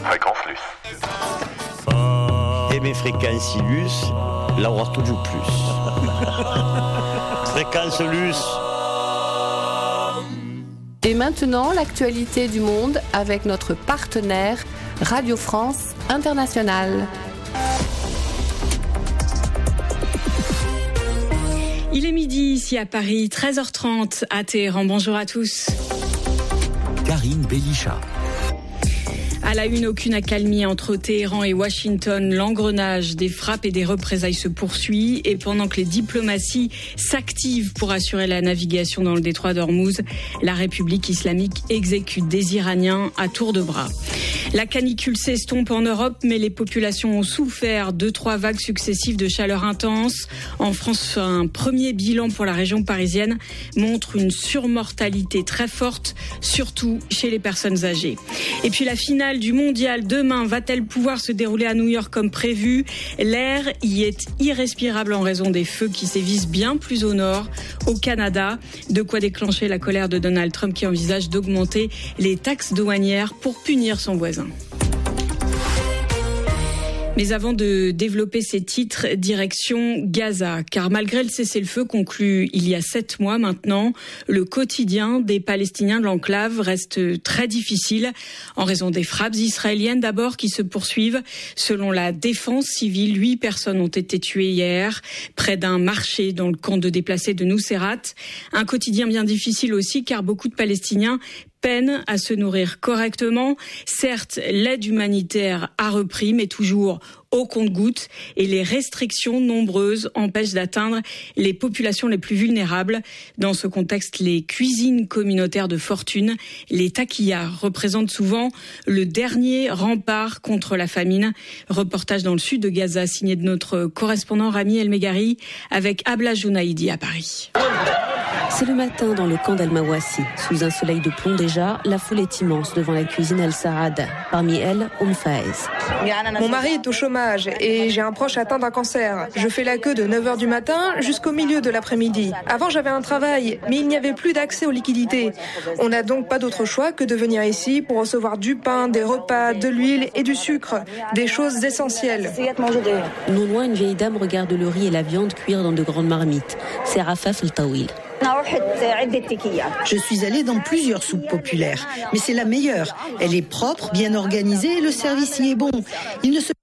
Fréquence Luce. Et mes fréquences Luce, là on reste toujours plus. Fréquence Luce. Et maintenant, l'actualité du monde avec notre partenaire Radio France Internationale. Il est midi ici à Paris, 13h30 à Téhéran. Bonjour à tous. Karine Bélichat. À la une, aucune accalmie entre Téhéran et Washington. L'engrenage des frappes et des représailles se poursuit. Et pendant que les diplomaties s'activent pour assurer la navigation dans le détroit d'Ormuz, la République islamique exécute des Iraniens à tour de bras. La canicule s'estompe en Europe, mais les populations ont souffert de 3 vagues successives de chaleur intense. En France, un premier bilan pour la région parisienne montre une surmortalité très forte, surtout chez les personnes âgées. Et puis la finale du mondial demain va-t-elle pouvoir se dérouler à New York comme prévu? L'air y est irrespirable en raison des feux qui sévissent bien plus au nord, au Canada. De quoi déclencher la colère de Donald Trump qui envisage d'augmenter les taxes douanières pour punir son voisin. Mais avant de développer ces titres, direction Gaza. Car malgré le cessez-le-feu conclu il y a 7 mois maintenant, le quotidien des Palestiniens de l'enclave reste très difficile en raison des frappes israéliennes d'abord qui se poursuivent. Selon la défense civile, 8 personnes ont été tuées hier près d'un marché dans le camp de déplacés de Nuseirat. Un quotidien bien difficile aussi car beaucoup de Palestiniens peinent à se nourrir correctement. Certes, l'aide humanitaire a repris, mais toujours au compte-gouttes et les restrictions nombreuses empêchent d'atteindre les populations les plus vulnérables. Dans ce contexte, les cuisines communautaires de fortune, les taquillas, représentent souvent le dernier rempart contre la famine. Reportage dans le sud de Gaza, signé de notre correspondant Rami El Megari avec Abla Jounaïdi à Paris. C'est le matin dans le camp d'Al-Mawassi. Sous un soleil de plomb déjà, la foule est immense devant la cuisine Al-Saad. Parmi elles, Faez. Mon mari est au chômage et j'ai un proche atteint d'un cancer. Je fais la queue de 9h du matin jusqu'au milieu de l'après-midi. Avant, j'avais un travail, mais il n'y avait plus d'accès aux liquidités. On n'a donc pas d'autre choix que de venir ici pour recevoir du pain, des repas, de l'huile et du sucre. Des choses essentielles. Non loin, une vieille dame regarde le riz et la viande cuire dans de grandes marmites. C'est Rafaf El-Tawil. Je suis allée dans plusieurs soupes populaires, mais c'est la meilleure. Elle est propre, bien organisée et le service y est bon. Il ne se